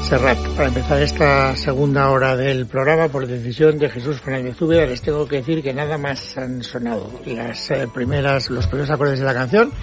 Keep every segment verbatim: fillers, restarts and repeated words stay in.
Serrat, para empezar esta segunda hora del programa, por decisión de Jesús Fernández Úbeda, les tengo que decir que nada más han sonado las eh, primeras, los primeros acordes de la canción,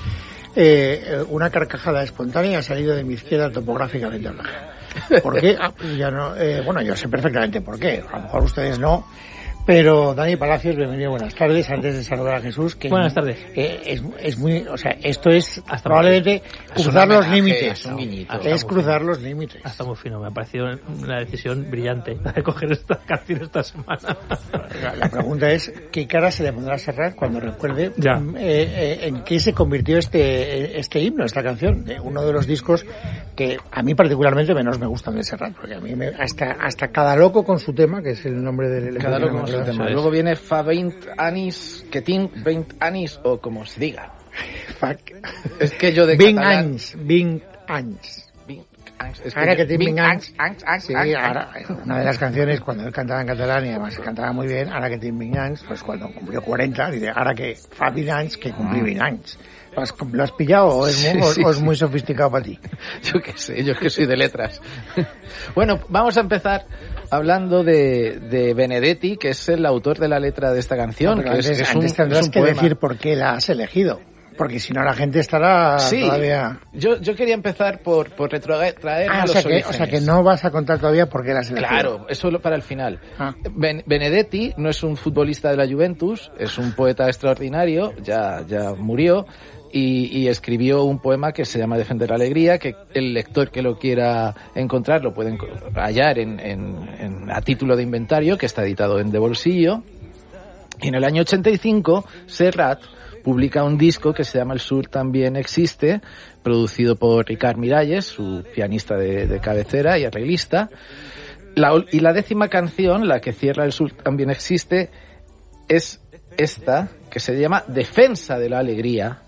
eh, una carcajada espontánea ha salido de mi izquierda topográficamente hablando. ¿Por qué? Ah, ya no, eh, bueno, yo sé perfectamente por qué, a lo mejor ustedes no. Pero Dani Palacios, bienvenido, buenas tardes. Antes de saludar a Jesús, que buenas tardes. Eh, es, es muy, o sea, esto es hasta probablemente cruzar los límites. Es, guiñito, es cruzar fino. los límites. Hasta muy fino, me ha parecido una decisión brillante de coger esta canción esta semana. La, la pregunta es, ¿qué cara se le pondrá a Serrat cuando recuerde eh, eh, en qué se convirtió este este himno, esta canción? Eh, uno de los discos que a mí particularmente menos me gustan de Serrat, porque a mí me, hasta hasta Cada Loco con su tema, que es el nombre del... Cada Loco con su tema. Luego viene Fa veinte anis, que tinc veinte anis, o como se diga. Fuck. Es que yo de Vint catalán... anys, vint anys. Es que ahora que tinc vint anys, sí, ahora, una de las canciones, cuando él cantaba en catalán, y además cantaba muy bien, ahora que tinc vint anys, pues cuando cumplió cuarenta, dice, ahora que fa vint anys, que cumplí vint anys. ¿Lo has, ¿Lo has pillado o es, muy, sí, sí, o es muy sofisticado para ti? Yo qué sé, yo que soy de letras. Bueno, vamos a empezar hablando de, de Benedetti, que es el autor de la letra de esta canción. No, que antes, es, es antes un, tendrás es un que poema. decir por qué la has elegido. Porque si no la gente estará sí, todavía... yo, yo quería empezar por, por retrotraer ah, a los o sea que, orígenes. O sea que no vas a contar todavía por qué la has elegido. Claro, eso para el final. Ah. Ben, Benedetti no es un futbolista de la Juventus, es un poeta extraordinario, ya, ya murió, y, y escribió un poema que se llama Defender la Alegría, que el lector que lo quiera encontrar lo puede hallar en, en, en, a título de inventario, que está editado en De Bolsillo. Y en el año ochenta y cinco, Serrat publica un disco que se llama El Sur también existe, producido por Ricard Miralles, su pianista de, de cabecera y arreglista. La, y la décima canción, la que cierra El Sur también existe, es esta, que se llama Defensa de la Alegría,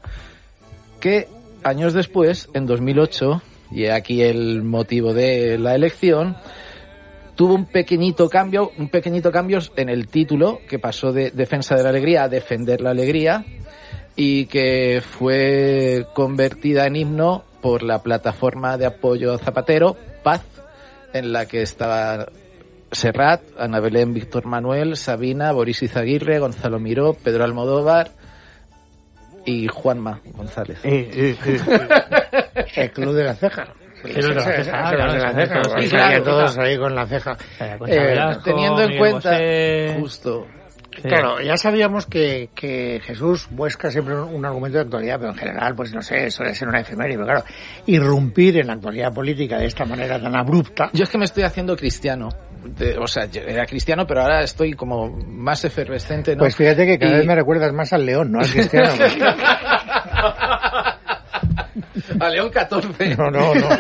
que años después, en dos mil ocho, y aquí el motivo de la elección, tuvo un pequeñito cambio, un pequeñito cambio en el título, que pasó de Defensa de la Alegría a Defender la Alegría, y que fue convertida en himno por la plataforma de apoyo Zapatero, Paz, en la que estaba Serrat, Ana Belén, Víctor Manuel, Sabina, Boris Izaguirre, Gonzalo Miró, Pedro Almodóvar y Juanma González. Eh, eh, eh. El Club de la Ceja. Sí, sí, sí, sí, sí, claro, de la ceja, sí, sí, claro, todos claro. ahí con la ceja. Con eh, Velasco, teniendo en Miguel cuenta, Bosé, justo. Sí. Claro, ya sabíamos que, que Jesús busca siempre un, un argumento de actualidad, pero en general, pues no sé, suele ser una efeméride, pero claro, irrumpir en la actualidad política de esta manera tan abrupta. Yo es que me estoy haciendo cristiano. De, o sea, yo era cristiano, pero ahora estoy como más efervescente, ¿no? Pues fíjate que cada y... vez me recuerdas más al León, no al cristiano. A León catorce. No, no, no.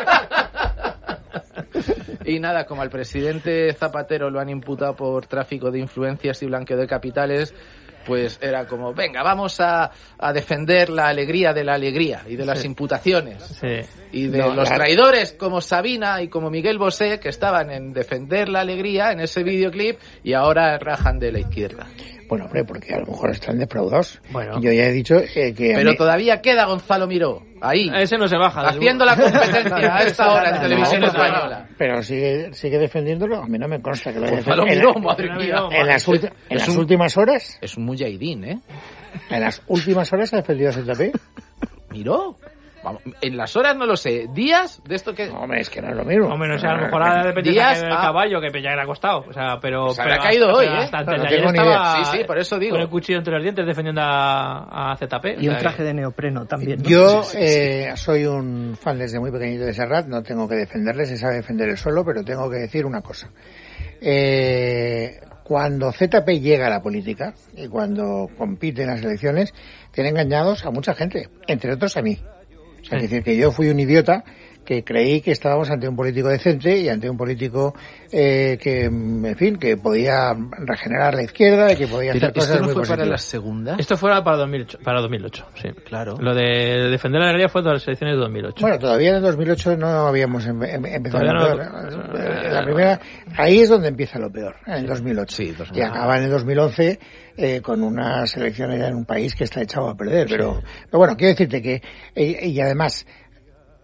Y nada, como al presidente Zapatero lo han imputado por tráfico de influencias y blanqueo de capitales, pues era como, venga, vamos a, a defender la alegría de la alegría y de las sí. imputaciones. Sí. Y de no, los la... traidores como Sabina y como Miguel Bosé, que estaban en defender la alegría en ese videoclip y ahora rajan de la izquierda. Bueno, hombre, porque a lo mejor están defraudados. Bueno. Yo ya he dicho eh, que... Pero mí... todavía queda Gonzalo Miró, ahí. Ese no se baja. Haciendo la competencia a esta hora en televisión no, española. Pero sigue sigue defendiéndolo. A mí no me consta que lo haya Gonzalo defendido. Miró, madre mía. En las, ulti... en las un... últimas horas... Es un mujahidín, ¿eh? En las últimas horas ha defendido a Z P. Miró. En las horas no lo sé. ¿Días? De esto que... No, hombre, es que no es lo mismo. Hombre, no sé, a lo mejor ahora depende días, del ah, caballo que ya era acostado. O sea, pero... O sea, pero le ha caído hasta, hoy, pero ¿eh? Hasta antes no, de no ayer tengo ni estaba... Sí, sí, por eso digo. Con el cuchillo entre los dientes defendiendo a, a Z P. Y o un sea, traje de neopreno también, ¿no? Yo Sí, sí, sí. eh, soy un fan desde muy pequeñito de Serrat, no tengo que defenderle, se sabe defender él solo, pero tengo que decir una cosa. Eh, cuando Z P llega a la política y cuando compite en las elecciones, tiene engañados a mucha gente, entre otros a mí. O sea, es decir, que yo fui un idiota que creí que estábamos ante un político decente y ante un político eh, que, en fin, que podía regenerar la izquierda y que podía Pero hacer cosas ¿esto no muy fue positivas. para la segunda? Esto fue para dos mil ocho, para dos mil ocho, sí. Claro. Lo de defender la alegría fue de las elecciones de dos mil ocho. Bueno, todavía en el dos mil ocho no habíamos em- em- empezado lo Todavía peor. no- La primera, ahí es donde empieza lo peor, en el dos mil ocho. Sí, dos mil Y ocho. acaba en el dos mil once eh, con unas elecciones en un país que está echado a perder. Pero, pero bueno, quiero decirte que, y, y además,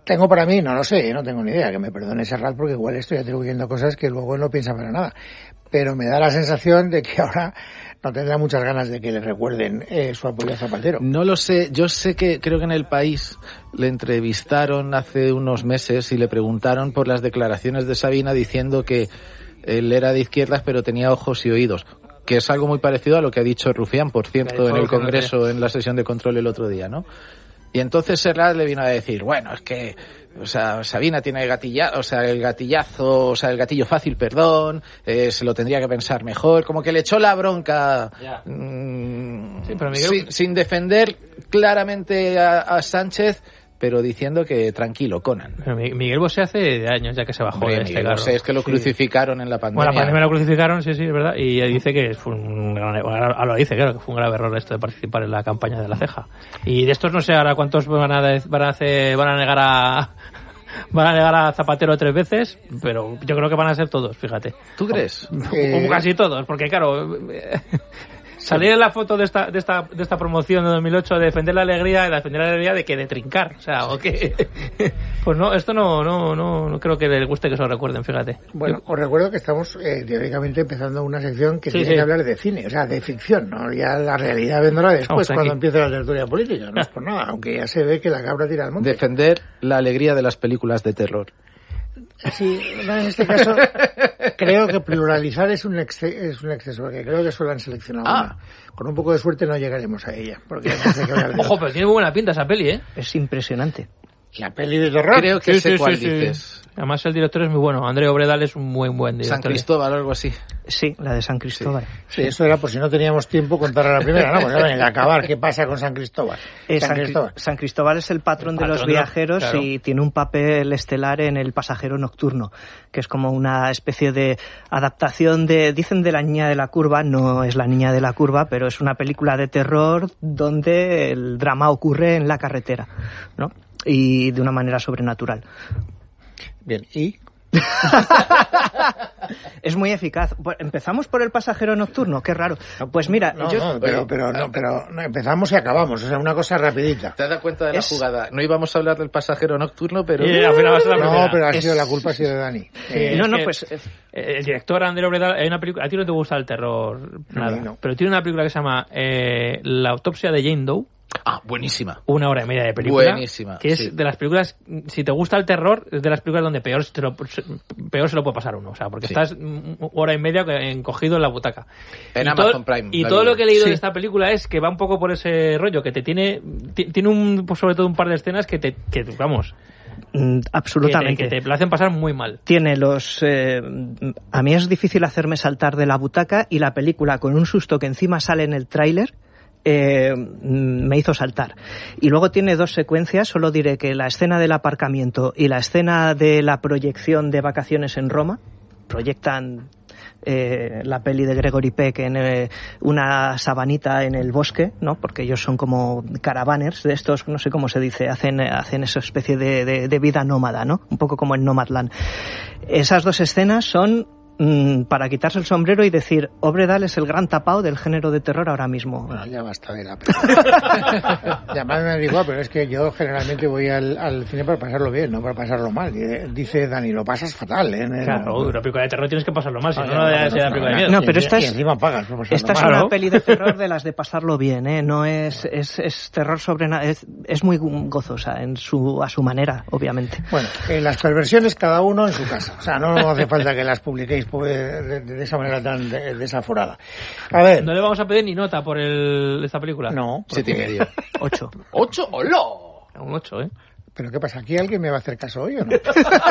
tengo para mí, no lo sé, no tengo ni idea, que me perdone Serrat porque igual estoy atribuyendo cosas que luego no piensa para nada. Pero me da la sensación de que ahora no tendrá muchas ganas de que le recuerden eh, su apoyo a Zapatero. No lo sé, yo sé que creo que en El País le entrevistaron hace unos meses y le preguntaron por las declaraciones de Sabina diciendo que él era de izquierdas pero tenía ojos y oídos, que es algo muy parecido a lo que ha dicho Rufián, por cierto, en el Congreso, en la sesión de control el otro día, ¿no? Y entonces Serrat le vino a decir, bueno, es que, o sea, Sabina tiene el gatillazo, o sea, el gatillazo, o sea, el gatillo fácil, perdón, eh, se lo tendría que pensar mejor, como que le echó la bronca, mmm, sí, pero Miguel... sin, sin defender claramente a, a Sánchez, pero diciendo que tranquilo, Conan. Pero Miguel Bosé hace años ya que se bajó Hombre, de este Miguel cargo. Bosé es que lo sí. crucificaron en la pandemia. Bueno, la pandemia lo crucificaron, sí, sí, es verdad, y dice que fue un gran, ahora lo dice, claro, que fue un grave error esto de participar en la campaña de la ceja. Y de estos no sé ahora cuántos van a, van a, hacer, van a negar a... Van a negar a Zapatero tres veces, pero yo creo que van a ser todos, fíjate. ¿Tú crees? O, eh... o casi todos, porque claro... Salir en la foto de esta, de esta, de esta promoción de dos mil ocho de defender la alegría, de defender la alegría de que de trincar, o sea, o que, pues no, esto no, no, no, no creo que les guste que se lo recuerden, fíjate. Bueno, os recuerdo que estamos eh, teóricamente empezando una sección que sí, tiene sí. que hablar de cine, o sea, de ficción, ¿no? Ya la realidad vendrá después cuando aquí. empiece la tertulia política, no es por nada, aunque ya se ve que la cabra tira al monte. Defender la alegría de las películas de terror. Sí, no, en este caso creo que pluralizar es un, exce- es un exceso, porque creo que solo han seleccionado ah. una. Con un poco de suerte no llegaremos a ella. Porque hay que hablar de Ojo, pero tiene muy buena pinta esa peli, ¿eh? Es impresionante. La peli de terror. Creo que sí, sé sí, cuál sí, dices. Sí. Además el director es muy bueno. André Obredal es un muy buen director. San Cristóbal o algo así. Sí, la de San Cristóbal. Sí, sí, eso era por si no teníamos tiempo contar a la primera, ¿no? Pues en el acabar, ¿qué pasa con San Cristóbal? Eh, San, San, Cristóbal. San Cristóbal es el patrón, el patrón de los viajeros, claro. Y tiene un papel estelar en El pasajero nocturno, que es como una especie de adaptación de, dicen de La niña de la curva, no es La niña de la curva, pero es una película de terror donde el drama ocurre en la carretera, ¿no? Y de una manera sobrenatural. Bien, ¿y? Es muy eficaz. Empezamos por El pasajero nocturno, qué raro. Pues mira, no, yo... no, pero, pero, no, pero no, empezamos y acabamos, o sea, una cosa rapidita. ¿Te has dado cuenta de la es... jugada? No íbamos a hablar del pasajero nocturno, pero... Yeah, pero no, pero ha sido es... la culpa ha sido de Dani. Eh, no, no, pues... El director André Obredal, hay una película, a ti no te gusta el terror, nada, no, no. Pero tiene una película que se llama eh, La autopsia de Jane Doe. Ah, buenísima. Una hora y media de película. Buenísima. Que es sí. de las películas, si te gusta el terror, es de las películas donde peor, te lo, peor se lo puede pasar uno. O sea, porque sí. estás hora y media encogido en la butaca. En y Amazon todo, Prime. Y todo lo que he leído sí. de esta película es que va un poco por ese rollo, que te tiene, tiene un, pues sobre todo un par de escenas que te, que vamos... Mm, absolutamente. Que te, que te lo hacen pasar muy mal. Tiene los... Eh, a mí es difícil hacerme saltar de la butaca y la película con un susto que encima sale en el tráiler Eh, me hizo saltar. Y luego tiene dos secuencias, solo diré que la escena del aparcamiento y la escena de la proyección de Vacaciones en Roma, proyectan eh, la peli de Gregory Peck en eh, una sabanita en el bosque, ¿no? Porque ellos son como caravaners de estos, no sé cómo se dice, hacen, hacen esa especie de, de, de vida nómada, ¿no? Un poco como en Nomadland. Esas dos escenas son para quitarse el sombrero y decir, Obredal es el gran tapao del género de terror ahora mismo. Bueno, ya basta de la película. Llamadme me igual, pero es que yo generalmente voy al, al cine para pasarlo bien, no para pasarlo mal. Dice Dani, lo pasas fatal, ¿eh? Claro, una película de terror tienes que pasarlo mal, si no, no, no, no, no, la película de miedo. No, pero esta es, y encima pagas por pasarlo esta mal. es una peli de terror de las de pasarlo bien, ¿eh? No es, es, es terror sobre nada, es, es muy gozosa en su, a su manera, obviamente. Bueno, eh, las perversiones cada uno en su casa. O sea, no hace falta que las publiquéis pues, de, de esa manera tan de, desaforada. A ver. ¿No le vamos a pedir ni nota por el, esta película? No. Siete y medio. Ocho. ¿Ocho? ¡Holo! Un ocho, ¿eh? ¿Pero qué pasa? ¿Aquí alguien me va a hacer caso hoy o no?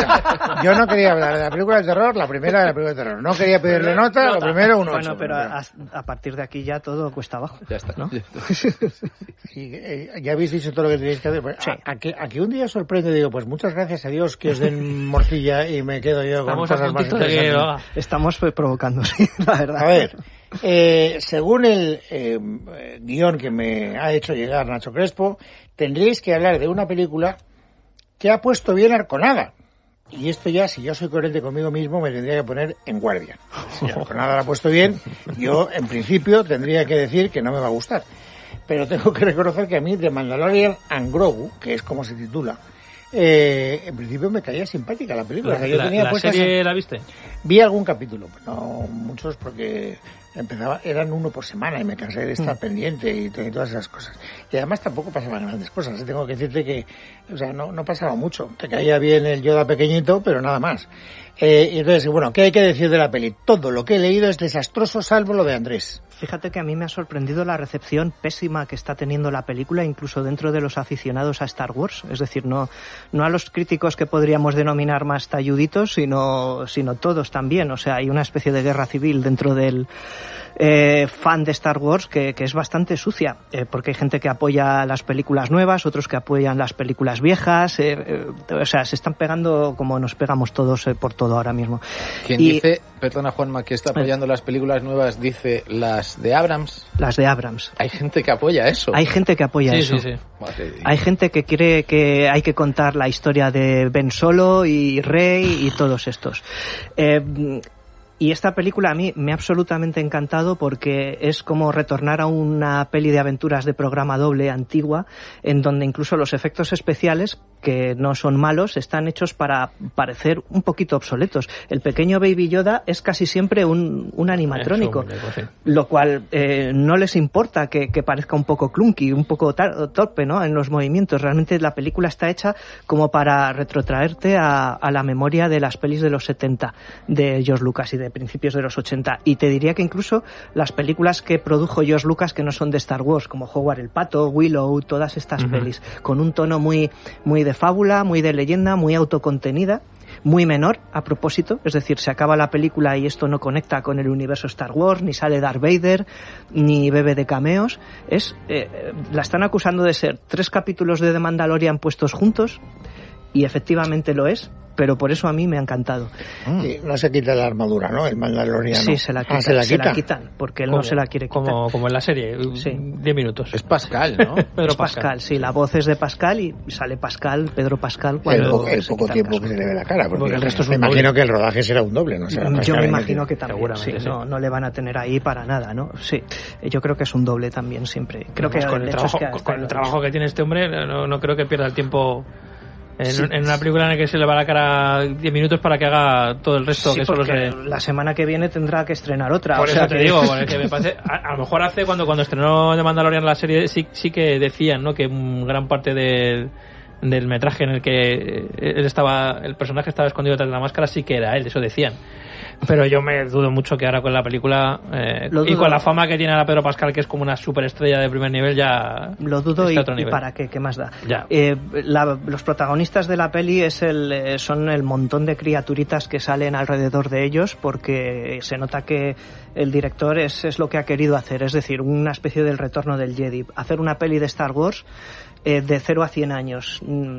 Yo no quería hablar de la película de terror, la primera de la película de terror. No quería pedirle nota, nota. Lo primero un ocho. Bueno, pero a, a partir de aquí ya todo cuesta abajo. Ya está, ¿no? Ya, está. Y, eh, ya habéis dicho todo lo que tenéis que hacer. Pues, sí. a, a, que, a que un día sorprende, digo, pues muchas gracias a Dios que os den morcilla y me quedo yo Estamos con cosas más interesantes. Estamos provocando, sí, la verdad. A ver, eh, según el eh, guión que me ha hecho llegar Nacho Crespo, tendréis que hablar de una película que ha puesto bien Arconada. Y esto ya, si yo soy coherente conmigo mismo, me tendría que poner en guardia. Si Arconada la ha puesto bien, yo, en principio, tendría que decir que no me va a gustar. Pero tengo que reconocer que a mí, The Mandalorian and Grogu, que es como se titula, Eh, en principio me caía simpática la película. ¿La, o sea, yo la, tenía la puestas serie en... la viste? Vi algún capítulo, no muchos porque empezaba, eran uno por semana y me cansé de estar mm. pendiente y, y todas esas cosas. Y además tampoco pasaban grandes cosas. Tengo que decirte que, o sea, no, no pasaba mucho. Te caía bien el Yoda pequeñito, pero nada más. Eh, y entonces, bueno, ¿qué hay que decir de la peli? Todo lo que he leído es desastroso, salvo lo de Andrés. Fíjate que a mí me ha sorprendido la recepción pésima que está teniendo la película, incluso dentro de los aficionados a Star Wars. Es decir, no, no a los críticos que podríamos denominar más talluditos, sino, sino todos también. O sea, hay una especie de guerra civil dentro del eh, fan de Star Wars que, que es bastante sucia, eh, porque hay gente que apoya las películas nuevas, otros que apoyan las películas viejas. Eh, eh, o sea, se están pegando como nos pegamos todos eh, por todo ahora mismo. Quien y, dice, perdona Juanma, que está apoyando eh, las películas nuevas, dice las de Abrams. Las de Abrams. Hay gente que apoya eso. Hay gente que apoya sí, eso. Sí, sí. Hay gente que quiere que hay que contar la historia de Ben Solo y Rey y todos estos. Eh, Y esta película a mí me ha absolutamente encantado porque es como retornar a una peli de aventuras de programa doble antigua, en donde incluso los efectos especiales, que no son malos, están hechos para parecer un poquito obsoletos. El pequeño Baby Yoda es casi siempre un, un animatrónico, sí. Lo cual eh, no les importa que, que parezca un poco clunky, un poco tar- torpe, ¿no?, en los movimientos. Realmente la película está hecha como para retrotraerte a, a la memoria de las pelis de los setenta de George Lucas y de principios de los ochenta, y te diría que incluso las películas que produjo George Lucas que no son de Star Wars, como Howard el Pato, Willow, todas estas uh-huh. pelis, con un tono muy, muy de fábula, muy de leyenda, muy autocontenida, muy menor a propósito, es decir, se acaba la película y esto no conecta con el universo Star Wars, ni sale Darth Vader, ni bebe de cameos. Es, eh, la están acusando de ser tres capítulos de The Mandalorian puestos juntos, y efectivamente lo es, pero por eso a mí me ha encantado. Sí, no se quita la armadura, ¿no? El Mandaloriano. Sí, se la quitan, ah, ¿se la se quita? la quitan, porque él como, no se la quiere quitar. Como, como en la serie, sí. diez minutos. Es Pascal, ¿no? Pedro es Pascal, Pascal, sí, la voz es de Pascal y sale Pascal, Pedro Pascal. Cuando el poco, el poco tiempo que se le ve la cara, porque, porque el resto es me un imagino doble. que el rodaje será un doble, ¿no? Será Yo Pascal me imagino que también, sí, sí. No, no le van a tener ahí para nada, ¿no? Sí, yo creo que es un doble también siempre. Creo Además, que con el, de trabajo, hecho es que con el trabajo que tiene este hombre, no, no creo que pierda el tiempo. En, sí. en una película en la que se le va la cara diez minutos para que haga todo el resto, sí, que solo se... la semana que viene tendrá que estrenar otra. Por o eso sea te que... digo, porque me parece, a, a lo mejor hace cuando cuando estrenó The Mandalorian la serie sí, sí que decían, ¿no?, que gran parte de, del metraje en el que él estaba, el personaje estaba escondido detrás de la máscara sí que era él, eso decían. Pero yo me dudo mucho que ahora con la película eh, y con la fama que tiene ahora Pedro Pascal, que es como una superestrella de primer nivel, ya lo dudo y, otro y para qué, qué más da. Ya. Eh, la, los protagonistas de la peli es el, eh, son el montón de criaturitas que salen alrededor de ellos, porque se nota que el director es, es lo que ha querido hacer, es decir, una especie del retorno del Jedi, hacer una peli de Star Wars eh, de cero a cien años.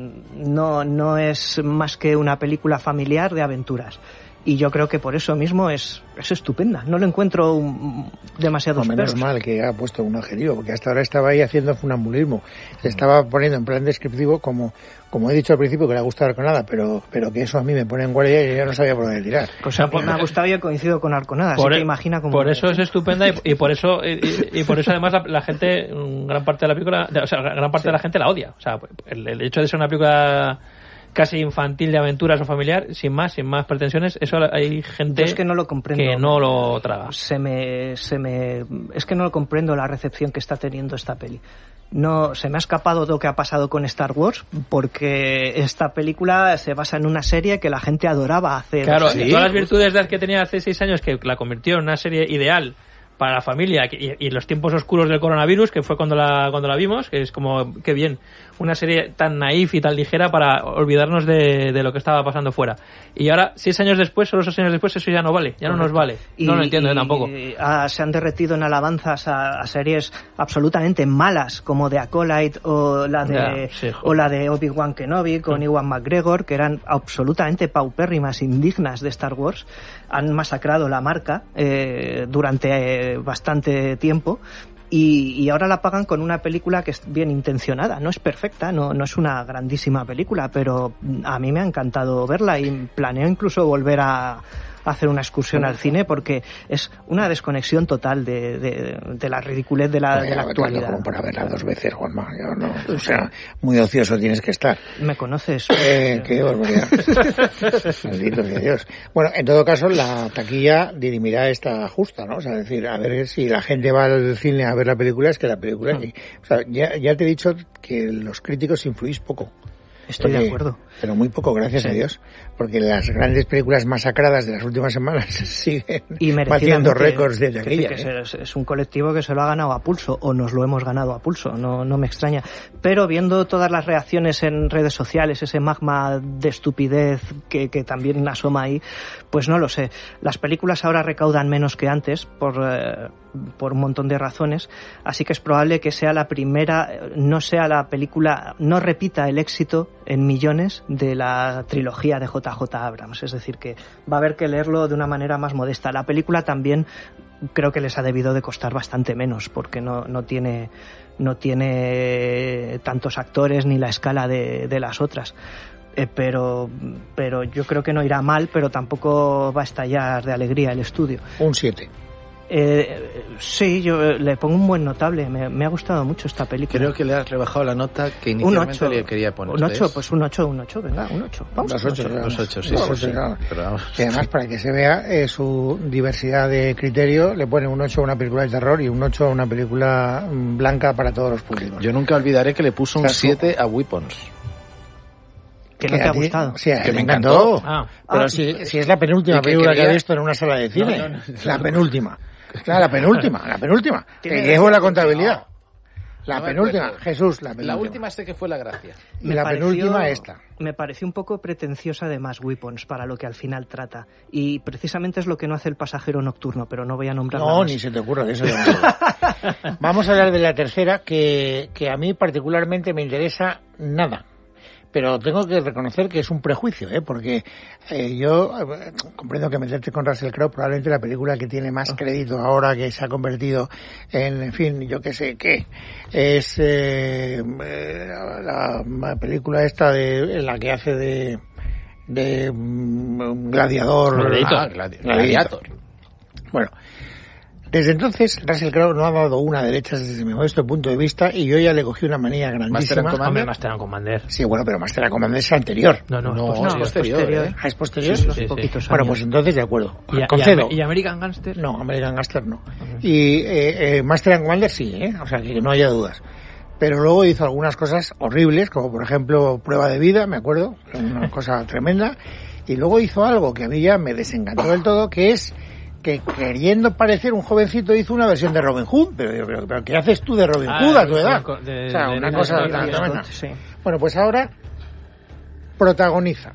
No, no es más que una película familiar de aventuras. Y yo creo que por eso mismo es, es estupenda. No lo encuentro un, demasiado no, menos mal que ha puesto un adjetivo, porque hasta ahora estaba ahí haciendo funambulismo. Se estaba poniendo en plan descriptivo, como como he dicho al principio, que le ha gustado Arconada, pero pero que eso a mí me pone en guardia y yo ya no sabía por dónde tirar. O sea, pues me ha gustado y he coincidido con Arconada, por así que el, imagina cómo... Por eso es estupenda y, y por eso y, y por eso además la, la gente, gran parte de la película, o sea, gran parte sí. de la gente la odia. O sea, el, el hecho de ser una película casi infantil de aventuras o familiar, sin más, sin más pretensiones, eso hay gente Yo es que no lo comprendo. Que no lo traga. Se me, se me, es que no lo comprendo la recepción que está teniendo esta peli. No, se me ha escapado lo que ha pasado con Star Wars, porque esta película se basa en una serie que la gente adoraba hace... Claro, ¿sí? todas las virtudes que tenía hace seis años, que la convirtió en una serie ideal para la familia y, y los tiempos oscuros del coronavirus, que fue cuando la cuando la vimos, que es como, qué bien, una serie tan naif y tan ligera para olvidarnos de, de lo que estaba pasando fuera. Y ahora, seis años después, solo seis años después, eso ya no vale, ya no nos vale. Y, no lo entiendo y, tampoco. Y, ah, se han derretido en alabanzas a, a series absolutamente malas, como The Acolyte o la de, ya, sí, o la de Obi-Wan Kenobi con mm. Ewan McGregor, que eran absolutamente paupérrimas, indignas de Star Wars. Han masacrado la marca eh, durante eh, bastante tiempo. Y, y ahora la pagan con una película que es bien intencionada, no es perfecta, no, no es una grandísima película, pero a mí me ha encantado verla y planeo incluso volver a, hacer una excursión al cine porque es una desconexión total de, de, de la ridiculez de la, de la actualidad. Como para verla dos veces, Juanma. Yo no, o sea, muy ocioso tienes que estar. ¿Me conoces? Eh, qué barbaridad. Maldito sea Dios. Bueno, en todo caso, la taquilla dirimirá esta justa, ¿no? O sea, es decir, a ver si la gente va al cine a ver la película, es que la película... Mm. O sea, ya, ya te he dicho que los críticos influís poco. Estoy porque, de acuerdo. Pero muy poco, gracias sí. a Dios. Porque las grandes películas masacradas de las últimas semanas siguen batiendo récords de taquilla. Que, que ¿eh? es, es un colectivo que se lo ha ganado a pulso, o nos lo hemos ganado a pulso, no, no me extraña. Pero viendo todas las reacciones en redes sociales, ese magma de estupidez que, que también asoma ahí, pues no lo sé. Las películas ahora recaudan menos que antes, por... Eh, por un montón de razones, así que es probable que sea la primera, no sea la película, no repita el éxito en millones de la trilogía de J J Abrams, es decir que va a haber que leerlo de una manera más modesta. La película también creo que les ha debido de costar bastante menos, porque no, no tiene no tiene tantos actores ni la escala de, de las otras. Eh, pero pero yo creo que no irá mal, pero tampoco va a estallar de alegría el estudio. Un siete. Eh, sí, yo le pongo un buen notable. Me, me ha gustado mucho esta película. Creo que le has rebajado la nota que inicialmente le quería poner. Un ocho, pues un ocho, un ocho, venga, un ocho. Vamos, los ocho, los ocho, sí, sí, sí, sí. Pero vamos. Y además, para que se vea eh, su diversidad de criterio, le pone un ocho a una película de terror y un ocho a una película blanca para todos los públicos. Yo nunca olvidaré que le puso un siete a Weapons. ¿Que no te ha gustado? Sí, que me encantó. encantó. Ah, pero ah, si, si es la penúltima película quería... que he visto en una sala de cine. No, no, no, la penúltima. Claro, la penúltima, la penúltima. Te llevo la contabilidad. La no penúltima, Jesús, la penúltima. La última sé que fue la gracia. Y me la pareció, penúltima esta. Me pareció un poco pretenciosa de más Weapons para lo que al final trata. Y precisamente es lo que no hace El pasajero nocturno, pero no voy a nombrar No, más. ni se te ocurra de eso. Vamos a hablar de la tercera, que, que a mí particularmente me interesa nada. Pero tengo que reconocer que es un prejuicio, ¿eh? Porque eh, yo eh, comprendo que meterte con Russell Crowe probablemente la película que tiene más crédito ahora, que se ha convertido en, en fin, yo qué sé qué, es eh, la, la película esta de en la que hace de de um, gladiador. Gladiator. Ah, gladi- gladiator. Bueno. Desde entonces, Russell Crowe no ha dado una derecha desde mi modesto punto de vista y yo ya le cogí una manía grandísima. Master and Commander. Master and Commander. Sí, bueno, pero Master and Commander es anterior. No, no, no, no es posterior. posterior ¿eh? Ah, ¿es posterior? Sí, sí, sí, sí. Bueno, pues entonces de acuerdo. ¿Y, Concedo. ¿Y, ¿Y American Gangster? No, American Gangster no. Uh-huh. Y eh, eh, Master and Commander sí, ¿eh? O sea, que no haya dudas. Pero luego hizo algunas cosas horribles, como por ejemplo Prueba de Vida, me acuerdo, una cosa tremenda. Y luego hizo algo que a mí ya me desencantó del todo, que es que queriendo parecer un jovencito hizo una versión de Robin Hood, pero, pero, pero ¿qué haces tú de Robin ah, Hood a tu edad? De, de, o sea, de, una de, cosa de, de, tremenda. Sí. Bueno, pues ahora protagoniza,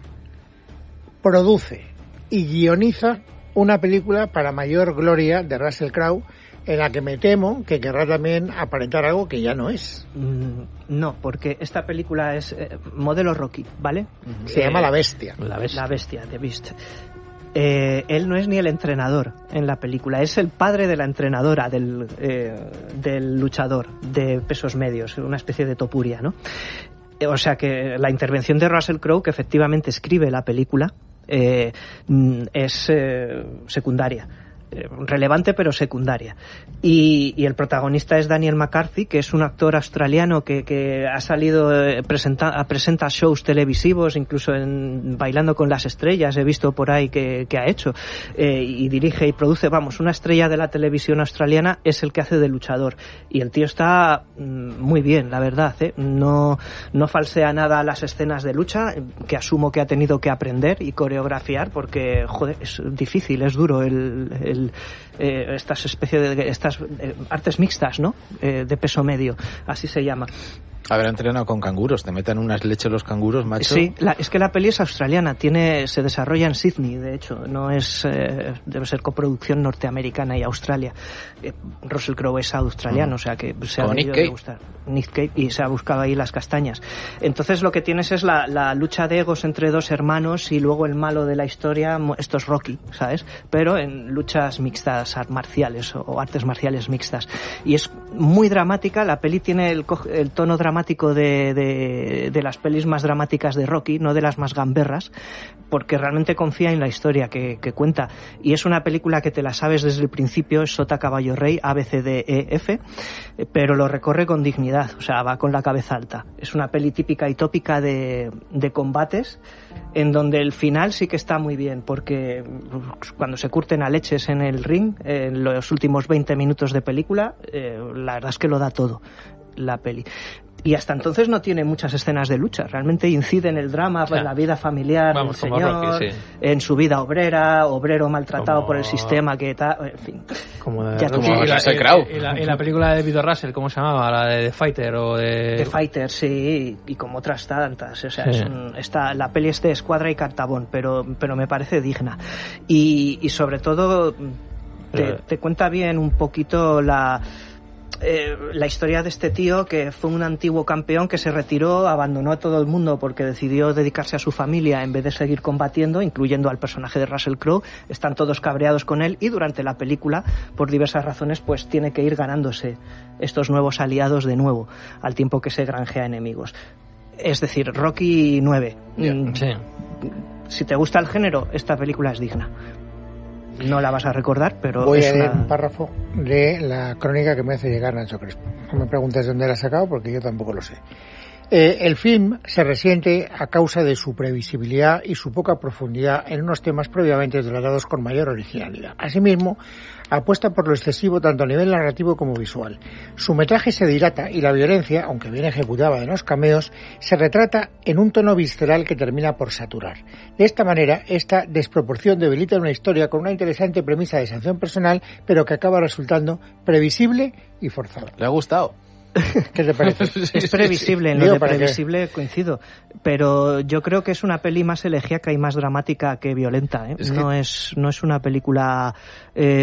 produce y guioniza una película para mayor gloria de Russell Crowe, en la que me temo que querrá también aparentar algo que ya no es. Mm, no, porque esta película es eh, modelo Rocky, ¿vale? Se eh, llama La Bestia. La Bestia, La Bestia, The Beast. Eh, él no es ni el entrenador en la película, es el padre de la entrenadora del, eh, del luchador de pesos medios, una especie de topuria, ¿no? Eh, o sea que la intervención de Russell Crowe, que efectivamente escribe la película, eh, es eh, secundaria. Relevante pero secundaria. Y, y el protagonista es Daniel McCarthy, que es un actor australiano que, que ha salido eh, presenta, presenta shows televisivos, incluso en Bailando con las Estrellas he visto por ahí que, que ha hecho, eh, y dirige y produce, vamos, una estrella de la televisión australiana, es el que hace de luchador, y el tío está mm, muy bien, la verdad, ¿eh? no, no falsea nada las escenas de lucha, que asumo que ha tenido que aprender y coreografiar, porque joder, es difícil, es duro el, el Eh, estas especies de estas eh, artes mixtas, ¿no? Eh, de peso medio, así se llama. Habrá entrenado con canguros, te metan unas leches los canguros, macho. Sí, la, es que la peli es australiana, tiene, se desarrolla en Sydney, de hecho, no es, eh, debe ser coproducción norteamericana y Australia. Eh, Russell Crowe es australiano, mm. o sea que se ha debido de gustar. Nick Cave, y se ha buscado ahí las castañas. Entonces lo que tienes es la, la lucha de egos entre dos hermanos y luego el malo de la historia, esto es Rocky, ¿sabes? Pero en luchas mixtas marciales o, o artes marciales mixtas. Y es muy dramática, la peli tiene el, el tono dramático dramático de, de, de las pelis más dramáticas de Rocky, no de las más gamberras, porque realmente confía en la historia que, que cuenta. Y es una película que te la sabes desde el principio, es sota, caballo, rey, A, B, C, D, E, F, pero lo recorre con dignidad, o sea, va con la cabeza alta. Es una peli típica y tópica de, de combates, en donde el final sí que está muy bien, porque cuando se curten a leches en el ring, en los últimos veinte minutos de película, eh, la verdad es que lo da todo la peli. Y hasta entonces no tiene muchas escenas de lucha, realmente incide en el drama, en la vida familiar Vamos, del como señor, Rocky, sí. en su vida obrera, obrero maltratado Como... por el sistema, que tal, en fin. Como, de, Ya como como y, la, Russell y, Crowe. y, la, y la película de Vito Russell, ¿cómo se llamaba? La de The Fighter o de... The Fighter, sí, y como otras tantas, o sea, sí. es un, está, la peli es de Escuadra y Cartabón, pero, pero me parece digna. Y, y sobre todo te, Pero... te cuenta bien un poquito la... Eh, la historia de este tío que fue un antiguo campeón que se retiró, abandonó a todo el mundo porque decidió dedicarse a su familia en vez de seguir combatiendo, incluyendo al personaje de Russell Crowe. Están todos cabreados con él y durante la película, por diversas razones, pues tiene que ir ganándose estos nuevos aliados de nuevo, al tiempo que se granjea enemigos. Es decir, Rocky nueve. Yeah. Mm, Sí. Si te gusta el género, esta película es digna. No la vas a recordar, pero voy es a leer una... un párrafo de la crónica que me hace llegar Nacho Crespo. No me preguntes de dónde la ha sacado porque yo tampoco lo sé. Eh, el film se resiente a causa de su previsibilidad y su poca profundidad en unos temas previamente tratados con mayor originalidad. Asimismo, apuesta por lo excesivo tanto a nivel narrativo como visual. Su metraje se dilata y la violencia, aunque bien ejecutada en los cameos, se retrata en un tono visceral que termina por saturar. De esta manera, esta desproporción debilita una historia con una interesante premisa de sanción personal, pero que acaba resultando previsible y forzada. ¿Le ha gustado? ¿Qué te parece? Es previsible, en lo Digo, de ¿para qué? previsible coincido, pero yo creo que es una peli más elegíaca y más dramática que violenta, ¿eh? Es que... No es no es una película eh,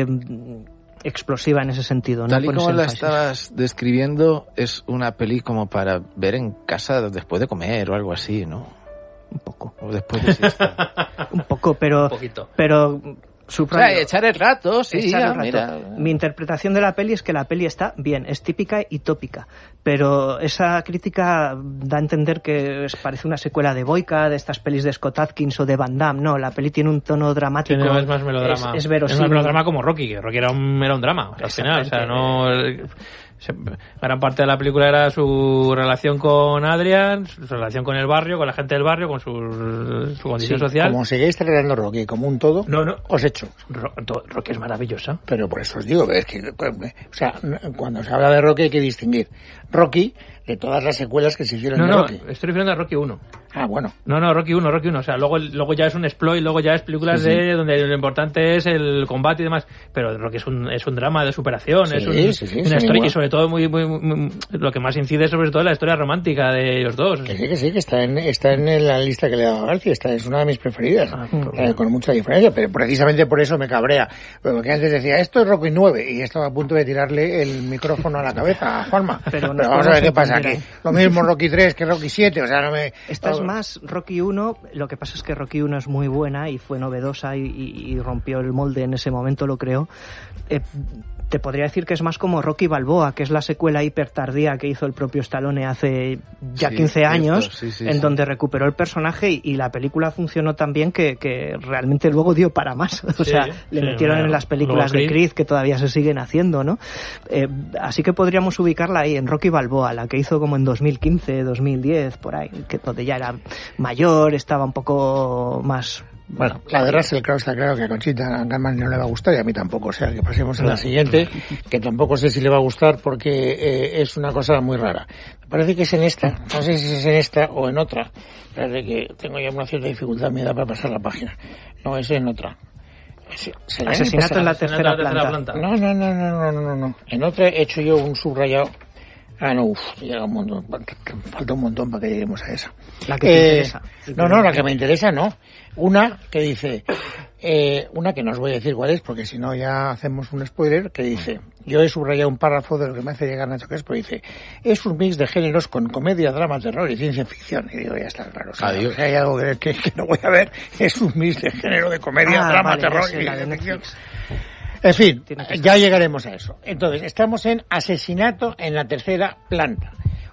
explosiva en ese sentido. Tal no y como la énfasis. estabas describiendo, es una peli como para ver en casa después de comer o algo así, ¿no? Un poco. O después de siesta. Un poco, pero... Un poquito. Pero... O sea, echar el rato, sí, Echar ya, el rato. mira. Mi interpretación de la peli es que la peli está bien, es típica y tópica, pero esa crítica da a entender que es- parece una secuela de Boyka, de estas pelis de Scott Adkins o de Van Damme. No, la peli tiene un tono dramático. Tiene más, más melodrama. Es, es verosímil. más melodrama como Rocky, que Rocky era un, era un drama, al final. O sea, no... se- gran parte de la película era su relación con Adrian, su relación con el barrio, con la gente del barrio, con su, su condición Sí, social. Como sigáis tratando Rocky como un todo, No, no. os echo. Ro- to- Rocky es maravillosa. Pero por eso os digo, es que, o sea, cuando se habla de Rocky hay que distinguir Rocky de todas las secuelas que se hicieron No, de no, Rocky. estoy refiriendo a Rocky uno. Ah, bueno. No, no, Rocky uno, Rocky uno. O sea, luego, luego ya es un exploit, luego ya es películas Sí, sí. de donde lo importante es el combate y demás. Pero Rocky es un, es un drama de superación, Sí, es un- sí, sí, una sí, historia igual. y sobre todo muy, muy, muy- muy- lo que más incide sobre todo es la historia romántica de ellos dos. Que sí, que sí, que está en, está en la lista que le he dado a García, esta es una de mis preferidas, Ah, eh, con mucha diferencia, pero precisamente por eso me cabrea, porque antes decía, esto es Rocky nueve, y estaba a punto de tirarle el micrófono a la cabeza a Juanma, Pero pero, nos vamos a ver qué podemos pasa aquí, entender lo mismo Rocky tres que Rocky siete, o sea, no me... Esta es más Rocky uno, lo que pasa es que Rocky uno es muy buena y fue novedosa y, y- y rompió el molde en ese momento, lo creo. Eh, te podría decir que es más como Rocky Balboa, que es la secuela hiper tardía que hizo el propio Stallone hace ya Sí, quince años, cierto, sí, sí, en sí. donde recuperó el personaje y, y la película funcionó tan bien que, que realmente luego dio para más. O Sí, sea, le sí, metieron bueno, en las películas luego de Creed. Creed que todavía se siguen haciendo, ¿no? Eh, así que podríamos ubicarla ahí, en Rocky Balboa, la que hizo como en dos mil quince, dos mil diez, por ahí, que donde ya era mayor, estaba un poco más... Bueno, la de Russell Crowe está claro que a Conchita Gunman no le va a gustar y a mí tampoco, o sea, que pasemos a la siguiente, que tampoco sé si le va a gustar porque eh, es una cosa muy rara. Me parece que es en esta, no sé si es en esta o en otra, parece que tengo ya una cierta dificultad, me da para pasar la página. No, es en otra. Es- ¿será en Asesinato esta? en la Asesinato tercera en la tercera planta. planta. No, no, no, no, no, no, no, no. En otra he hecho yo un subrayado. Ah, no, uff, llega un montón, falta un montón para que lleguemos a esa. La que te Eh, interesa. No, no, la que me interesa no. Una que dice, eh, una que no os voy a decir cuál es, porque si no ya hacemos un spoiler, que dice, yo he subrayado un párrafo de lo que me hace llegar Nacho Crespo, dice, es un mix de géneros con comedia, drama, terror y ciencia ficción. Y digo, ya está claro. O sea, Adiós. si hay algo que, que- que no voy a ver, es un mix de género de comedia, Ah, drama, vale, terror ya y sé, la de ciencia ficción. Netflix. En fin, Tiene que ya llegaremos a eso. Entonces, estamos en asesinato en la tercera planta.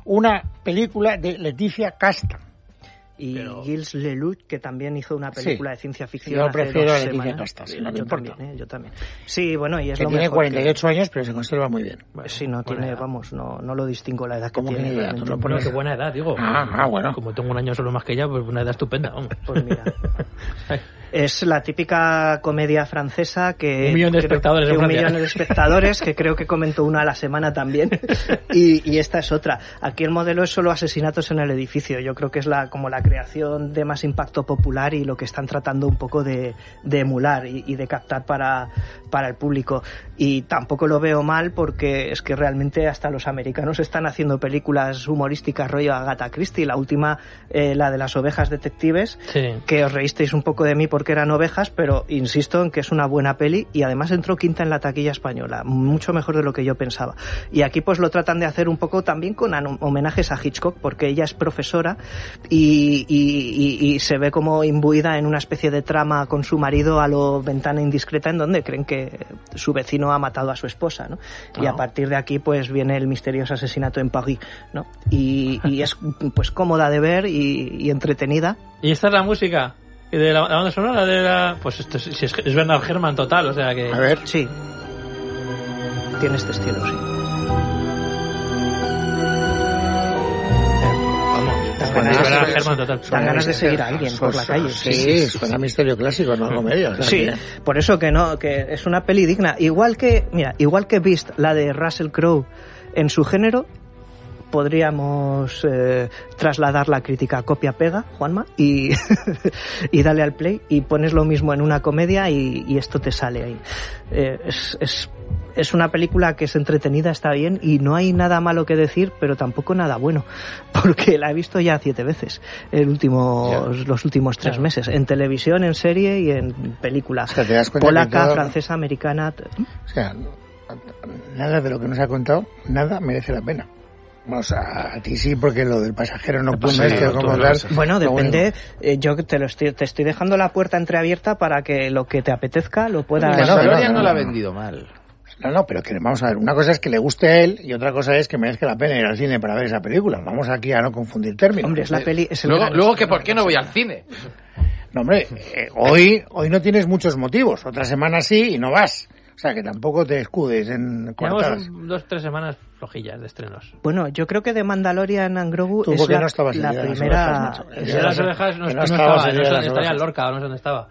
una película de Leticia Casta. Y Pero... Gilles Lelouch, que también hizo una película Sí. de ciencia ficción. Yo hace prefiero dos a Leticia semanas. Casta, si no me yo importa. también, ¿eh? Yo también. Sí, bueno, y es Que lo tiene mejor cuarenta y ocho que... años, pero se conserva muy bien. Sí, no tiene, edad. vamos, no, no lo distingo la edad que ¿Cómo que tiene. ni idea? realmente. Tú lo Bueno, pones- qué buena edad, digo. Ah, ah, bueno. Como tengo un año solo más que ella, pues una edad estupenda. Vamos. Pues mira. Es la típica comedia francesa que... Un millón de creo espectadores que en Un Francia. millón de espectadores, que creo que comentó una a la semana también. Y, y esta es otra. Aquí el modelo es solo asesinatos en el edificio. Yo creo que es la como la creación de más impacto popular y lo que están tratando un poco de, de emular y, y de captar para, para el público. Y tampoco lo veo mal porque es que realmente hasta los americanos están haciendo películas humorísticas rollo Agatha Christie. La última, eh, la de las ovejas detectives, Sí. que os reísteis un poco de mí porque eran ovejas, pero insisto en que es una buena peli y además entró quinta en la taquilla española, mucho mejor de lo que yo pensaba. Y aquí pues lo tratan de hacer un poco también con an- homenajes a Hitchcock, porque ella es profesora y, y, y, y se ve como imbuida en una especie de trama con su marido a lo Ventana indiscreta, en donde creen que su vecino ha matado a su esposa, ¿no? Y Ah. a partir de aquí pues viene el misterioso asesinato en París, ¿no? Y, y es pues cómoda de ver y, y entretenida. Y esta es la música de la, la banda sonora de la... Pues esto es, si es, es Bernard Herrmann total, o sea que... A ver, Sí. Tiene este estilo, sí. Vamos, Dan es ganas- Bernard Herrmann total. Dan ganas de seguir a alguien por la calle. Sí, sí, suena misterio clásico, no comedia. o sea Sí, que- por eso que no, que es una peli digna. Igual que, mira, igual que Beast, la de Russell Crowe, en su género, podríamos eh, trasladar la crítica copia-pega, Juanma, y, y dale al play y pones lo mismo en una comedia y, y esto te sale ahí. Eh, es, es, es una película que es entretenida, está bien y no hay nada malo que decir, pero tampoco nada bueno, porque la he visto ya siete veces el último, los últimos tres Claro. meses, en televisión, en serie y en película. O sea, te das cuenta que Polaca, todo- francesa, americana. t- O sea, nada de lo que nos ha contado, nada merece la pena. O sea, a ti sí, porque lo del pasajero nocturno Sí, este, tú como lo tal... sabes. Bueno, lo depende. eh, yo te lo estoy, te estoy dejando la puerta entreabierta para que lo que te apetezca lo puedas. Que no, que Mandalorian no, no no, la ha no. vendido mal. No, no, pero que vamos a ver, una cosa es que le guste a él y otra cosa es que merezca la pena ir al cine para ver esa película. Vamos aquí a no confundir términos. Hombre, es la peli. Es el Luego, gran- luego que por qué no voy al cine. No, hombre, eh, hoy, hoy no tienes muchos motivos. Otra semana sí y no vas. O sea, que tampoco te escudes en coartadas. Llevamos dos tres semanas flojillas de estrenos. Bueno, yo creo que de Mandalorian and Grogu Tú, es porque la, no estabas la el día de las primera. ovejas, macho. El Ya de las sé, ovejas no, que no no estaba, estabas el no día de sé las dónde estaría ovejas. Lorca, no sé dónde estaba.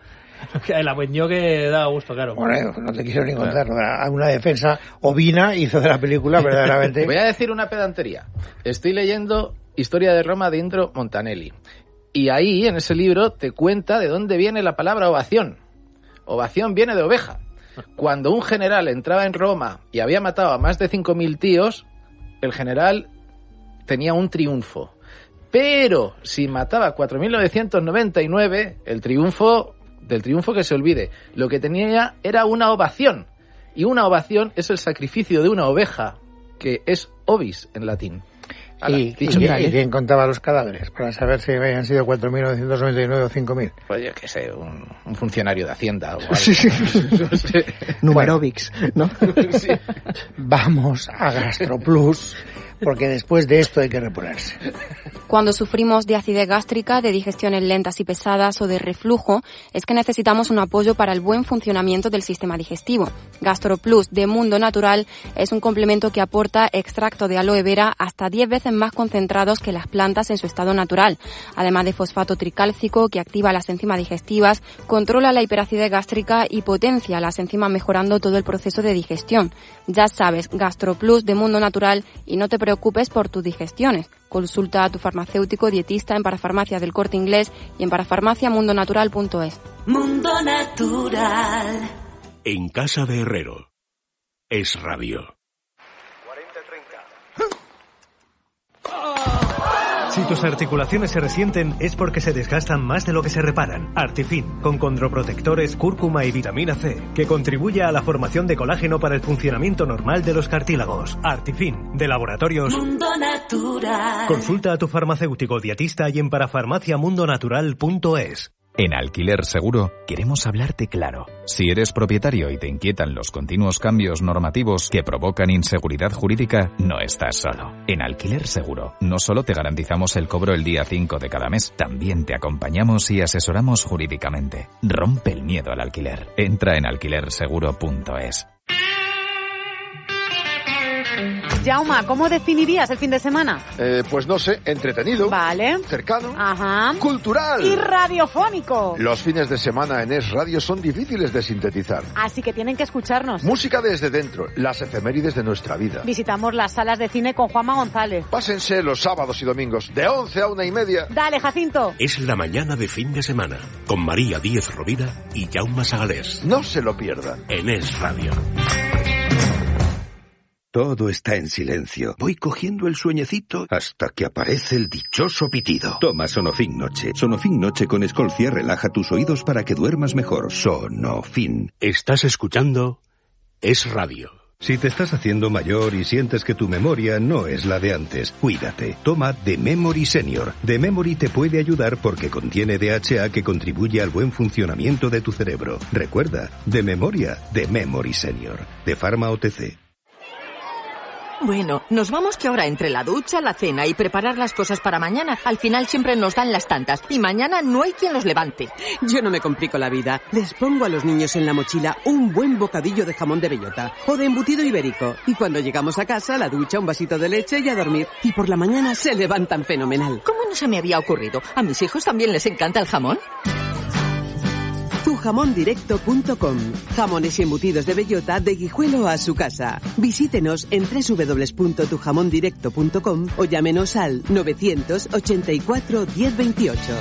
La vendió que daba gusto, claro. Bueno, no te quiero ni contar. ¿no? Una defensa ovina hizo de la película verdaderamente. Voy a decir una pedantería. Estoy leyendo Historia de Roma de Indro Montanelli. Y ahí, en ese libro, te cuenta de dónde viene la palabra ovación. Ovación viene de oveja. Cuando un general entraba en Roma y había matado a más de cinco mil tíos, el general tenía un triunfo. Pero si mataba cuatro mil novecientos noventa y nueve, el triunfo, del triunfo que se olvide, lo que tenía era una ovación. Y una ovación es el sacrificio de una oveja, que es ovis en latín. Ala, ¿Y, dicho y- ya, y ¿eh? quién contaba los cadáveres? Para saber si habían sido cuatro mil novecientos noventa y nueve o cinco mil. Pues yo qué sé, un, un funcionario de Hacienda o algo. No sé. Numerovics, ¿no? Sí. Vamos a GastroPlus, porque después de esto hay que reponerse. Cuando sufrimos de acidez gástrica, de digestiones lentas y pesadas o de reflujo, es que necesitamos un apoyo para el buen funcionamiento del sistema digestivo. GastroPlus de Mundo Natural es un complemento que aporta extracto de aloe vera hasta diez veces más concentrados que las plantas en su estado natural, además de fosfato tricálcico que activa las enzimas digestivas, controla la hiperacidez gástrica y potencia las enzimas mejorando todo el proceso de digestión. Ya sabes, GastroPlus de Mundo Natural y no te preocupes por tus digestiones. Consulta a tu farmacéutico dietista en Parafarmacia del Corte Inglés y en parafarmacia mundo natural punto es. Mundo Natural. En casa de Herrero. Es radio. Si tus articulaciones se resienten es porque se desgastan más de lo que se reparan. Artifin, con condroprotectores, cúrcuma y vitamina C, que contribuye a la formación de colágeno para el funcionamiento normal de los cartílagos. Artifin, de Laboratorios Mundo Natural. Consulta a tu farmacéutico dietista y en parafarmacia mundo natural punto es. En Alquiler Seguro queremos hablarte claro. Si eres propietario y te inquietan los continuos cambios normativos que provocan inseguridad jurídica, no estás solo. En Alquiler Seguro no solo te garantizamos el cobro el día cinco de cada mes, también te acompañamos y asesoramos jurídicamente. Rompe el miedo al alquiler. Entra en alquiler seguro punto es. Jauma, ¿cómo definirías el fin de semana? Eh, pues no sé, entretenido. Vale. Cercano. Ajá. Cultural. Y radiofónico. Los fines de semana en Es Radio son difíciles de sintetizar. Así que tienen que escucharnos. Música desde dentro, las efemérides de nuestra vida. Visitamos las salas de cine con Juanma González. Pásense los sábados y domingos, de once a una y media. Dale, Jacinto. Es la mañana de fin de semana, con María Díez Rovira y Jaume Sagalés. No se lo pierdan. En Es Radio. Todo está en silencio. Voy cogiendo el sueñecito hasta que aparece el dichoso pitido. Toma Sonofin Noche. Sonofin Noche con Escolcia relaja tus oídos para que duermas mejor. Sonofin. Estás escuchando Es Radio. Si te estás haciendo mayor y sientes que tu memoria no es la de antes, cuídate. Toma The Memory Senior. The Memory te puede ayudar porque contiene D H A que contribuye al buen funcionamiento de tu cerebro. Recuerda, de memoria, The Memory Senior. De Pharma O T C. Bueno, nos vamos que ahora entre la ducha, la cena y preparar las cosas para mañana, al final siempre nos dan las tantas y mañana no hay quien los levante. Yo no me complico la vida. Les pongo a los niños en la mochila un buen bocadillo de jamón de bellota o de embutido ibérico. Y cuando llegamos a casa, la ducha, un vasito de leche y a dormir. Y por la mañana se levantan fenomenal. ¿Cómo no se me había ocurrido? ¿A mis hijos también les encanta el jamón? tu jamón directo punto com. Jamones y embutidos de bellota de Guijuelo a su casa. Visítenos en doble u doble u doble u punto tu jamón directo punto com o llámenos al novecientos ochenta y cuatro diez veintiocho.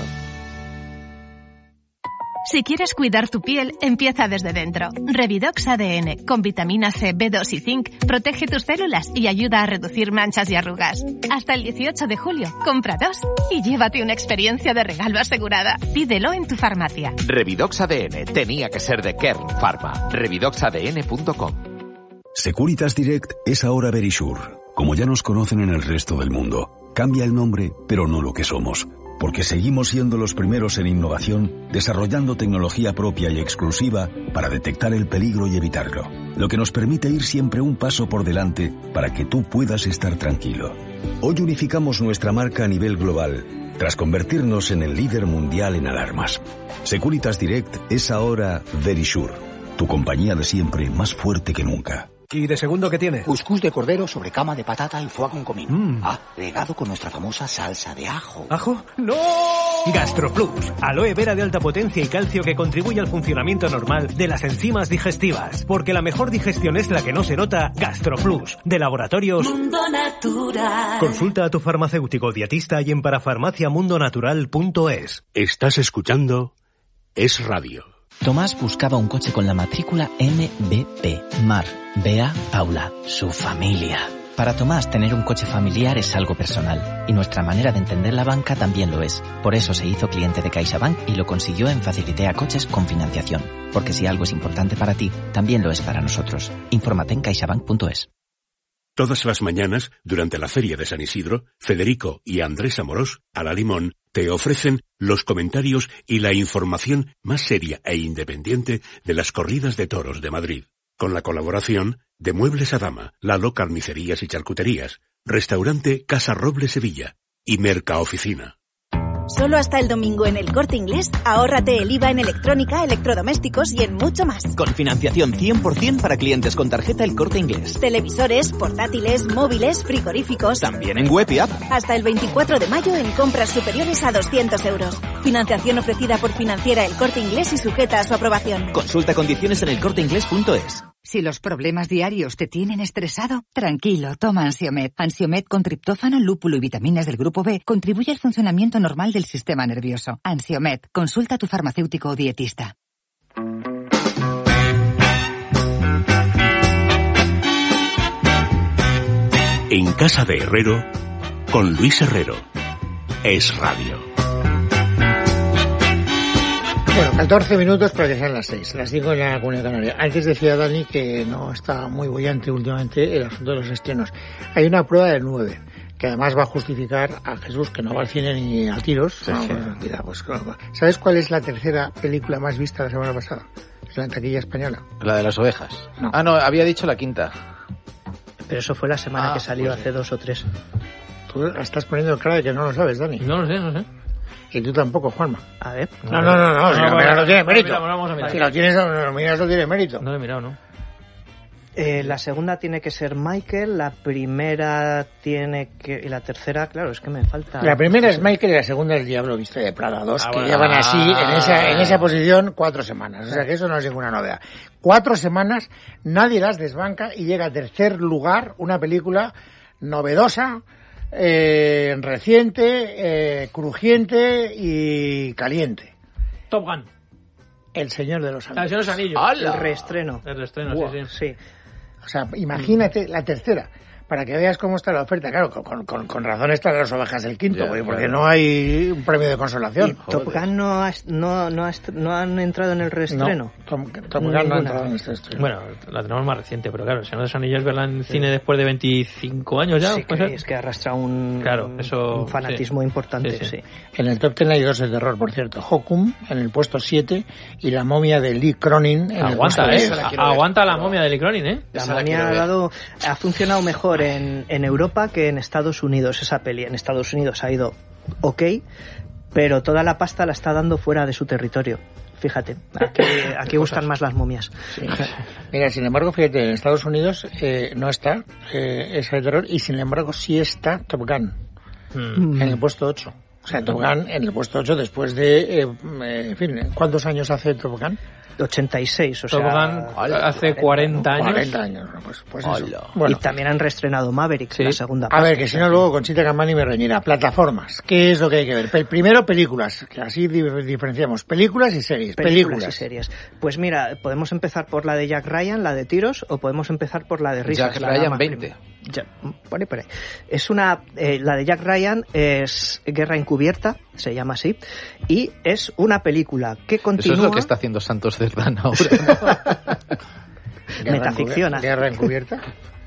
Si quieres cuidar tu piel, empieza desde dentro. Revidox A D N, con vitamina C, B dos y zinc, protege tus células y ayuda a reducir manchas y arrugas. Hasta el dieciocho de julio, compra dos y llévate una experiencia de regalo asegurada. Pídelo en tu farmacia. Revidox A D N, tenía que ser de Kern Pharma. revidox a d n punto com. Securitas Direct es ahora Verisure. Como ya nos conocen en el resto del mundo, cambia el nombre, pero no lo que somos. Porque seguimos siendo los primeros en innovación, desarrollando tecnología propia y exclusiva para detectar el peligro y evitarlo, lo que nos permite ir siempre un paso por delante para que tú puedas estar tranquilo. Hoy unificamos nuestra marca a nivel global, tras convertirnos en el líder mundial en alarmas. Securitas Direct es ahora Verisure, tu compañía de siempre más fuerte que nunca. ¿Y de segundo qué tiene? Cuscús de cordero sobre cama de patata y foie con comino. Mm. Ah, regado con nuestra famosa salsa de ajo. ¿Ajo? ¡No! GastroPlus, aloe vera de alta potencia y calcio que contribuye al funcionamiento normal de las enzimas digestivas. Porque la mejor digestión es la que no se nota. GastroPlus, de Laboratorios Mundo Natural. Consulta a tu farmacéutico dietista y en parafarmacia mundo natural punto es. Estás escuchando Es Radio. Tomás buscaba un coche con la matrícula M B P. Mar, Bea, Paula, su familia. Para Tomás, tener un coche familiar es algo personal, y nuestra manera de entender la banca también lo es. Por eso se hizo cliente de CaixaBank y lo consiguió en Facilitea Coches con financiación. Porque si algo es importante para ti, también lo es para nosotros. Infórmate en caixabank punto es. Todas las mañanas, durante la Feria de San Isidro, Federico y Andrés Amorós, a la Limón, te ofrecen los comentarios y la información más seria e independiente de las corridas de toros de Madrid. Con la colaboración de Muebles Adama, Lalo Carnicerías y Charcuterías, Restaurante Casa Roble Sevilla y Mercaoficina. Solo hasta el domingo en El Corte Inglés, ahórrate el I V A en electrónica, electrodomésticos y en mucho más. Con financiación cien por ciento para clientes con tarjeta El Corte Inglés. Televisores, portátiles, móviles, frigoríficos. También en web y app. Hasta el veinticuatro de mayo en compras superiores a doscientos euros. Financiación ofrecida por Financiera El Corte Inglés y sujeta a su aprobación. Consulta condiciones en el corte inglés punto es. Si los problemas diarios te tienen estresado, tranquilo, toma Ansiomed. Ansiomed con triptófano, lúpulo y vitaminas del grupo B contribuye al funcionamiento normal del sistema nervioso. Ansiomed, consulta a tu farmacéutico o dietista. En Casa de Herrero, con Luis Herrero. Es Radio. Bueno, catorce minutos para que sean las seis, las cinco en la Comunidad Canaria. Antes decía Dani que no está muy bollante últimamente el asunto de los estrenos. Hay una prueba del nueve, que además va a justificar a Jesús que no va al cine ni a tiros. Sí, no, sí. Mira, pues, ¿sabes cuál es la tercera película más vista la semana pasada? Es la taquilla española. La de las ovejas. No. Ah, no, había dicho la quinta. Pero eso fue la semana ah, que salió pues hace dos o tres. Tú estás poniendo cara de que no lo sabes, Dani. No lo sé, no sé. Y tú tampoco, Juanma. A ver. No, no, no, no, no si lo miras no tiene mérito. No, vamos a mirar. Si lo tienes, no lo miras no tiene mérito. No lo he mirado, ¿no? Eh, la segunda tiene que ser Michael, la primera tiene que... y la tercera, claro, es que me falta... La primera es Michael y la segunda es Diablo Viste de Prada, dos ah, que bueno. llevan así en esa, en esa posición cuatro semanas. O sea que eso no es ninguna novedad. Cuatro semanas, nadie las desbanca y llega a tercer lugar una película novedosa, eh, reciente, eh, crujiente y caliente. Top Gun. El Señor de los Anillos. El Señor de los Anillos. ¡Hala! El reestreno. El reestreno, wow. sí, sí. Sí. O sea, imagínate la tercera, para que veas cómo está la oferta. Claro, con, con, con razón están las ovejas del quinto, yeah, porque claro. no hay un premio de consolación. ¿Y Top Gun no, ha, no, no, ha, no han entrado en el reestreno? No, Top, Top Gun no ha entrado en este estreno. Bueno, la tenemos más reciente, pero claro, el Señor de los Anillos verla en sí. cine después de veinticinco años ya. Sí, que es que arrastra un, claro, eso, un fanatismo sí. importante, sí, sí. sí. En el top ten hay dos de terror, por cierto. Hokum en el puesto siete y La momia de Lee Cronin en aguanta, el puesto eh, la aguanta la momia de Lee Cronin, ¿eh? La momia ha, dado, ha funcionado mejor en, en Europa que en Estados Unidos esa peli. En Estados Unidos ha ido ok, pero toda la pasta la está dando fuera de su territorio. Fíjate, aquí, aquí gustan más las momias. Sí. Mira, sin embargo, fíjate, en Estados Unidos eh, no está eh, esa de terror y sin embargo sí está Top Gun mm. en el puesto ocho. O sea, Top Gun en el puesto ocho después de, eh, en fin, ¿cuántos años hace Top Gun? ochenta y seis, o Top sea... Gun hace cuarenta años. cuarenta años, pues, pues eso. Bueno. Y también han reestrenado Maverick, sí. la segunda parte. A ver, que si no luego Conchita Campani me reñirá. Plataformas, ¿qué es lo que hay que ver? Primero, películas, que así diferenciamos. Películas y series. Películas, películas y series. Pues mira, podemos empezar por la de Jack Ryan, la de tiros, o podemos empezar por la de risas. Jack la Ryan veinte. Ya, pone, pone. Es una, eh, la de Jack Ryan es Guerra Encubierta, se llama así, y es una película que continúa... Eso es lo que está haciendo Santos Cerdán ahora. Metaficción. ¿Guerra Encubierta?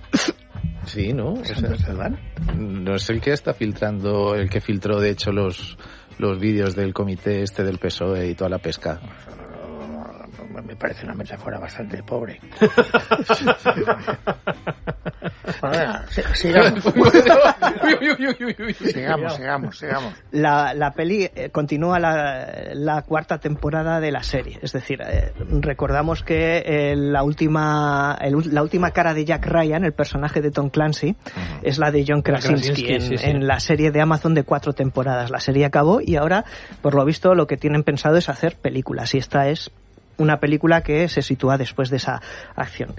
Sí, ¿no? O ¿Santos Cerdán? No es el que está filtrando, el que filtró de hecho los, los vídeos del comité este del P S O E y toda la pesca. Me parece una metáfora bastante pobre. Bueno, venga, sigamos. sigamos, sigamos, sigamos. La, la peli eh, continúa la, la cuarta temporada de la serie. Es decir, eh, recordamos que eh, la última el, la última cara de Jack Ryan, el personaje de Tom Clancy, uh-huh. es la de John Krasinski, Krasinski en, sí, sí. en la serie de Amazon de cuatro temporadas. La serie acabó y ahora, por lo visto, lo que tienen pensado es hacer películas. Y esta es una película que se sitúa después de esa acción.